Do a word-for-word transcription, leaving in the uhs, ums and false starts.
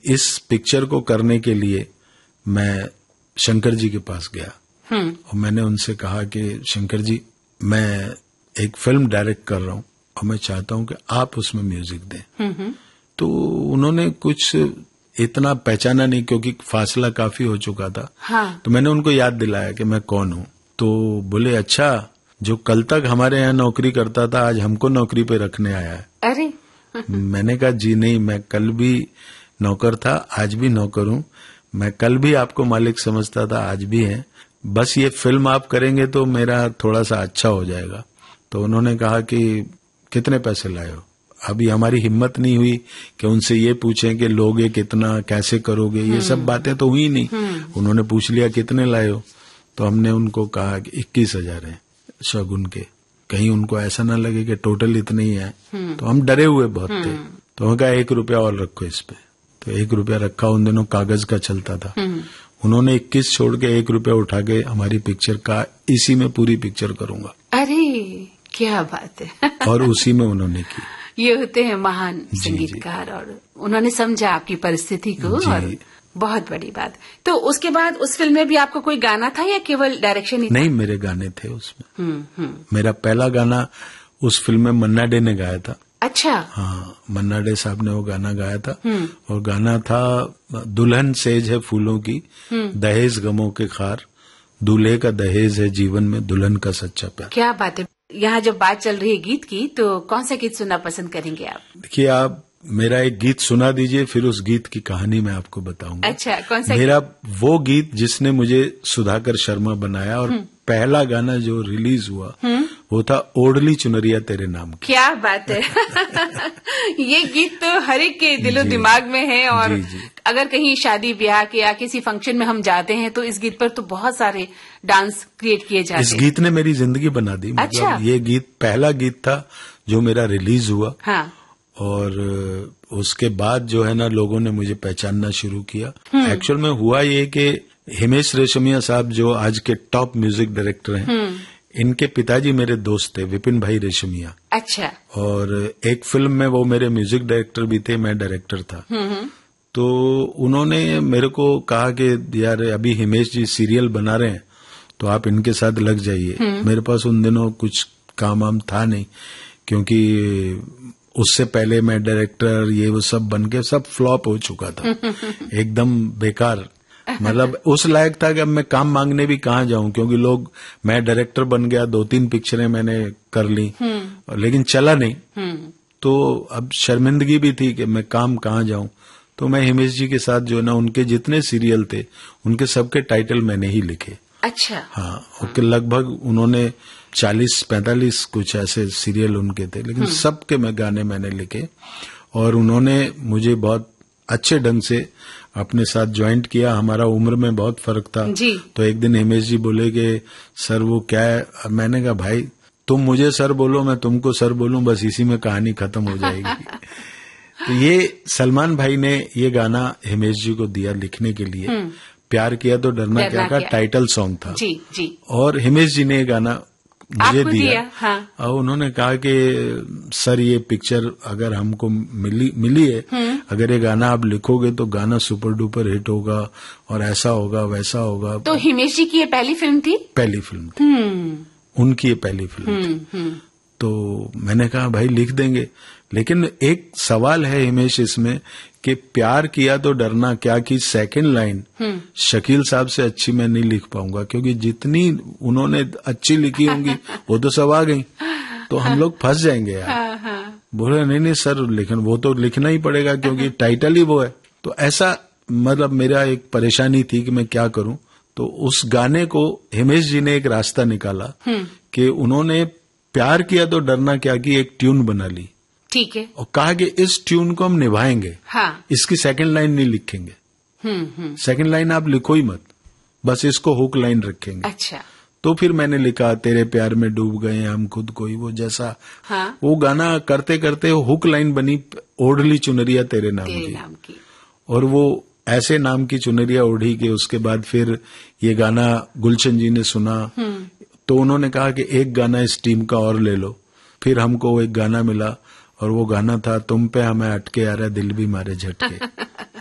इस पिक्चर को करने के लिए मैं शंकर जी के पास गया और मैंने उनसे कहा कि शंकर जी, मैं एक फिल्म डायरेक्ट कर रहा हूँ और मैं चाहता हूँ कि आप उसमें म्यूजिक दें। तो उन्होंने कुछ इतना पहचाना नहीं क्योंकि फासला काफी हो चुका था। हाँ। तो मैंने उनको याद दिलाया कि मैं कौन हूँ। तो बोले, अच्छा, जो कल तक हमारे यहाँ नौकरी करता था आज हमको नौकरी पे रखने आया है। अरे मैंने कहा, जी नहीं, मैं कल भी नौकर था, आज भी नौकर हूँ। मैं कल भी आपको मालिक समझता था, आज भी है। बस ये फिल्म आप करेंगे तो मेरा थोड़ा सा अच्छा हो जाएगा। तो उन्होंने कहा कि कितने पैसे लाए हो? अभी हमारी हिम्मत नहीं हुई कि उनसे ये पूछें कि लोगे कितना, कैसे करोगे, ये सब बातें तो हुई नहीं। उन्होंने पूछ लिया कितने लाए हो, तो हमने उनको कहा कि इक्कीस हजार है शगुन के, कहीं उनको ऐसा ना लगे कि टोटल इतने ही है। तो हम डरे हुए बहुत थे, तो उन्होंने कहा एक रुपया और रखो इस पे। तो एक रुपया रखा, उन दिनों कागज का चलता था। उन्होंने इक्कीस छोड़ के एक रुपया उठा के हमारी पिक्चर का, इसी में पूरी पिक्चर करूंगा। अरे क्या बात है। और उसी में उन्होंने की। ये होते हैं महान संगीतकार, और उन्होंने समझा आपकी परिस्थिति को, और बहुत बड़ी बात। तो उसके बाद उस फिल्म में भी आपको कोई गाना था या केवल डायरेक्शन ही? नहीं, मेरे गाने थे उसमें। हुँ, हुँ. मेरा पहला गाना उस फिल्म में मन्ना डे ने गाया था। अच्छा। हाँ, मन्ना डे साहब ने वो गाना गाया था। और गाना था, दुल्हन सेज है फूलों की, दहेज गमों के खार, दूल्हे का दहेज है जीवन में, दुल्हन का सच्चा प्यार। क्या बात है। यहाँ जब बात चल रही है गीत की, तो कौन सा गीत सुनना पसंद करेंगे आप? देखिए, आप मेरा एक गीत सुना दीजिए, फिर उस गीत की कहानी मैं आपको बताऊंगा। अच्छा, कौन सा? मेरा वो गीत जिसने मुझे सुधाकर शर्मा बनाया, और पहला गाना जो रिलीज हुआ वो था ओढ़ली चुनरिया तेरे नाम की। क्या बात है। ये गीत तो हर एक के दिलो दिमाग में है, और जी, जी. अगर कहीं शादी ब्याह के या किसी फंक्शन में हम जाते हैं तो इस गीत पर तो बहुत सारे डांस क्रिएट किए जाते हैं। इस गीत ने मेरी जिंदगी बना दी। अच्छा। मतलब ये गीत पहला गीत था जो मेरा रिलीज हुआ। हाँ। और उसके बाद जो है ना, लोगों ने मुझे पहचानना शुरू किया। एक्चुअल में हुआ ये कि हिमेश रेशमिया साहब जो आज के टॉप म्यूजिक डायरेक्टर हैं, इनके पिताजी मेरे दोस्त थे, विपिन भाई रेशमिया। अच्छा। और एक फिल्म में वो मेरे म्यूजिक डायरेक्टर भी थे, मैं डायरेक्टर था। तो उन्होंने मेरे को कहा कि यार अभी हिमेश जी सीरियल बना रहे हैं तो आप इनके साथ लग जाइए। मेरे पास उन दिनों कुछ काम वाम था नहीं, क्योंकि उससे पहले मैं डायरेक्टर ये वो सब बन के सब फ्लॉप हो चुका था। एकदम बेकार, मतलब उस लायक था कि अब मैं काम मांगने भी कहाँ जाऊं, क्योंकि लोग, मैं डायरेक्टर बन गया, दो तीन पिक्चरें मैंने कर ली लेकिन चला नहीं। तो अब शर्मिंदगी भी थी कि मैं काम कहाँ जाऊं। तो मैं हिमेश जी के साथ जो है ना, उनके जितने सीरियल थे उनके सबके टाइटल मैंने ही लिखे। अच्छा। हाँ, और लगभग उन्होंने चालीस पैंतालीस कुछ ऐसे सीरियल उनके थे, लेकिन सबके मैं गाने मैंने लिखे। और उन्होंने मुझे बहुत अच्छे ढंग से अपने साथ ज्वाइंट किया। हमारा उम्र में बहुत फर्क था जी। तो एक दिन हिमेश जी बोले कि सर वो क्या है। मैंने कहा भाई तुम मुझे सर बोलो, मैं तुमको सर बोलूं, बस इसी में कहानी खत्म हो जाएगी। तो ये सलमान भाई ने ये गाना हिमेश जी को दिया लिखने के लिए। प्यार किया तो डरना, डरना क्या का टाइटल सॉन्ग था। जी जी। और हिमेश जी ने ये गाना मुझे दिया, दिया हाँ। और उन्होंने कहा कि सर ये पिक्चर अगर हमको मिली मिली है, अगर ये गाना आप लिखोगे तो गाना सुपर डुपर हिट होगा और ऐसा होगा वैसा होगा। तो हिमेश जी की ये पहली फिल्म थी? पहली फिल्म थी उनकी, ये पहली फिल्म थी। तो मैंने कहा भाई लिख देंगे, लेकिन एक सवाल है हिमेश इसमें कि प्यार किया तो डरना क्या की सेकंड लाइन शकील साहब से अच्छी मैं नहीं लिख पाऊंगा, क्योंकि जितनी उन्होंने अच्छी लिखी होंगी वो तो सब आ गई, तो हम लोग फंस जाएंगे यार। हाँ, हाँ। बोले नहीं नहीं सर, लेकिन वो तो लिखना ही पड़ेगा क्योंकि टाइटल ही वो है। तो ऐसा मतलब मेरा एक परेशानी थी कि मैं क्या करूं। तो उस गाने को हिमेश जी ने एक रास्ता निकाला कि उन्होंने प्यार किया तो डरना क्या की एक ट्यून बना ली। ठीक है। और कहा कि इस ट्यून को हम निभाएंगे। हाँ। इसकी सेकंड लाइन नहीं लिखेंगे। सेकंड लाइन आप लिखो ही मत, बस इसको हुक लाइन रखेंगे। अच्छा। तो फिर मैंने लिखा तेरे प्यार में डूब गए हम खुद को ही, वो जैसा हाँ? वो गाना करते करते हुक लाइन बनी ओढ़ली चुनरिया तेरे नाम तेरे की, नाम की। और वो ऐसे नाम की चुनरिया ओढ़ी के उसके बाद फिर ये गाना गुलशन जी ने सुना, तो उन्होंने कहा कि एक गाना इस टीम का और ले लो। फिर हमको एक गाना मिला और वो गाना था तुम पे हमें अटके आ रहा दिल भी मारे झटके।